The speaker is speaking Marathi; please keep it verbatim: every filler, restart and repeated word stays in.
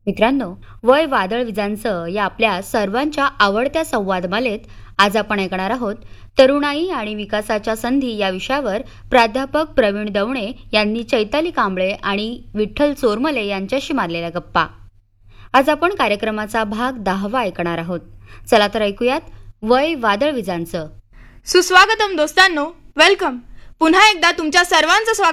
मित्रांनो, वय वादळ विजांचं या आपल्या सर्वांच्या आवडत्या संवादमालेत आज आपण ऐकणार आहोत तरुणाई आणि विकासाच्या संधी या विषयावर प्राध्यापक प्रवीण दवणे यांनी चैताली कांबळे आणि विठ्ठल चोरमले यांच्याशी मारलेल्या गप्पा. आज आपण कार्यक्रमाचा भाग दहावा ऐकणार आहोत. चला तर ऐकूयात वय वादळ विजांचं. सुस्वागतम दोस्तांनो, वेलकम. पुन्हा एकदा तुमच्या सर्वांचं स्वागत